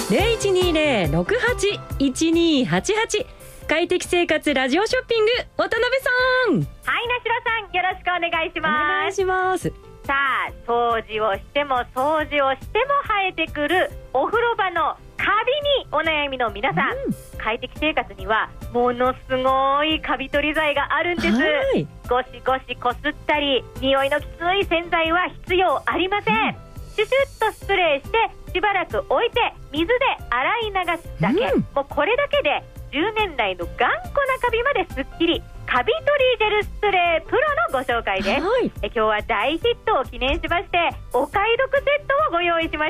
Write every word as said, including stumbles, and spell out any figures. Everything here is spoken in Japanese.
ゼロいちにゼロ ろくはち いちにはちはち。快適生活ラジオショッピング、渡辺さん。 はい、なしろさん、よろしくお願いします。 お願いします。 さあ、掃除をしても掃除をしても生えてくるお風呂場のカビにお悩みの皆さん、うん、快適生活にはものすごいカビ取り剤があるんです。ゴシゴシこすったり匂いのきつい洗剤は必要ありません、うん、シュシュッとスプレーしてしばらく置いて水で洗い流すだけ、うん、もうこれだけでじゅうねん来の頑固なカビまですっきり。カビ取りジェルスプレープロのご紹介です、はい、え今日は大ヒットを記念しましてお買い得セットをご用意しました。